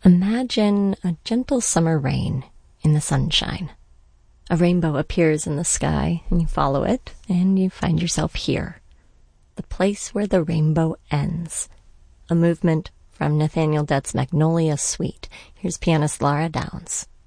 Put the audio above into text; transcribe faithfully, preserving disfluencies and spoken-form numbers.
Imagine a gentle summer rain in the sunshine. A rainbow appears in the sky, and you follow it, and you find yourself here. The place where the rainbow ends. A movement from Nathaniel Dett's Magnolia Suite. Here's pianist Laura Downs.